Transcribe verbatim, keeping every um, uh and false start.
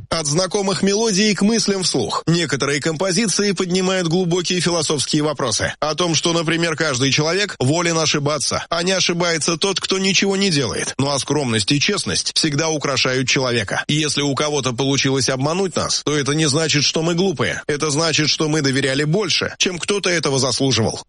От знакомых мелодий к мыслям вслух. Некоторые композиции поднимают глубокие философские вопросы. О том, что, например, каждый человек волен ошибаться, а не ошибается тот, кто ничего не делает. Ну а скромность и честность всегда украшают человека. И если у кого-то получилось обмануть нас, то это не значит, что мы глупые. Это значит, что мы доверяли больше, чем кто-то этого заслуживал.